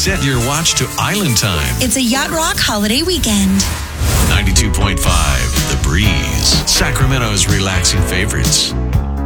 Set your watch to Island Time. It's a Yacht Rock holiday weekend. 92.5 The Breeze. Sacramento's relaxing favorites.